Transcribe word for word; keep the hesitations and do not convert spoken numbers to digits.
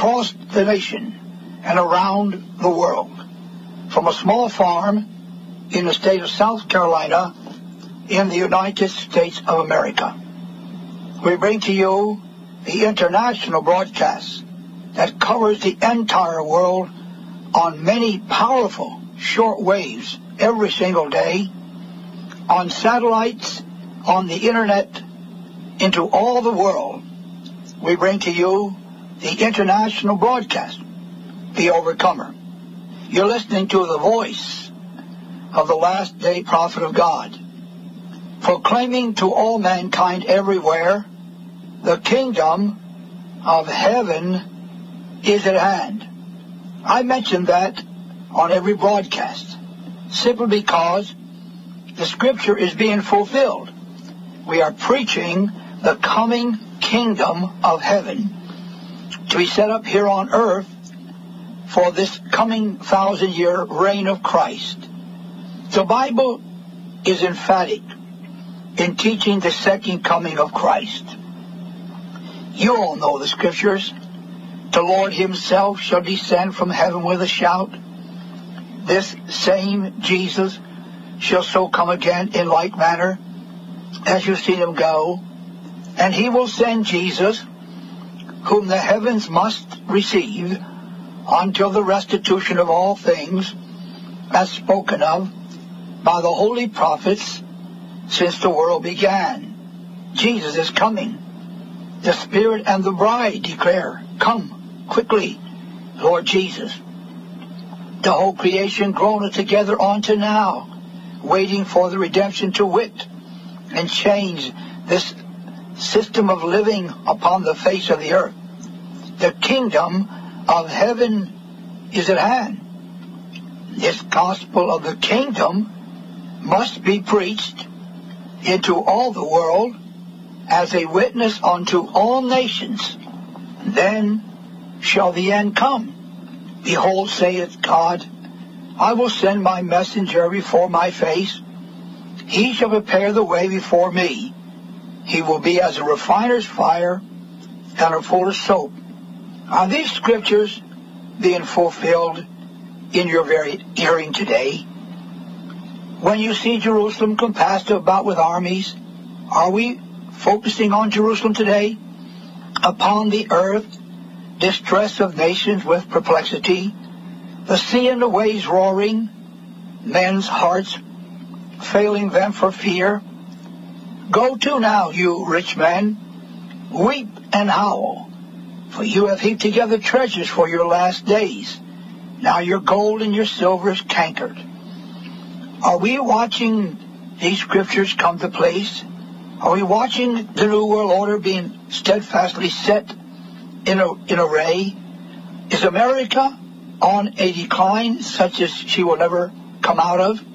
across the nation and around the world. From a small farm in the state of South Carolina in the United States of America, we bring to you the international broadcast that covers the entire world on many powerful short waves every single day, on satellites, on the internet, into all the world. We bring to you the international broadcast, The Overcomer. You're listening to the voice of the last day prophet of God, proclaiming to all mankind everywhere, the kingdom of heaven is at hand. I mention that on every broadcast, simply because the scripture is being fulfilled. We are preaching the coming kingdom of heaven to be set up here on earth for this coming thousand-year reign of Christ. The Bible is emphatic in teaching the second coming of Christ. You all know the scriptures. The Lord himself shall descend from heaven with a shout. This same Jesus shall so come again in like manner as you've seen him go. And he will send Jesus, whom the heavens must receive, until the restitution of all things, as spoken of by the holy prophets since the world began. Jesus is coming. The Spirit and the bride declare, come quickly, Lord Jesus. The whole creation groaneth together unto now, waiting for the redemption to wit and change this system of living upon the face of the earth. The kingdom of heaven is at hand. This gospel of the kingdom must be preached into all the world as a witness unto all nations. Then shall the end come. Behold, saith God, I will send my messenger before my face. He shall prepare the way before me. He will be as a refiner's fire and a fuller's soap. Are these scriptures being fulfilled in your very hearing today? When you see Jerusalem compassed about with armies, are we focusing on Jerusalem today? Upon the earth, distress of nations with perplexity, the sea and the waves roaring, men's hearts failing them for fear. Go to now, you rich men, weep and howl, for you have heaped together treasures for your last days. Now your gold and your silver is cankered. Are we watching these scriptures come to place? Are we watching the New World Order being steadfastly set in, a, in array? Is America on a decline such as she will never come out of?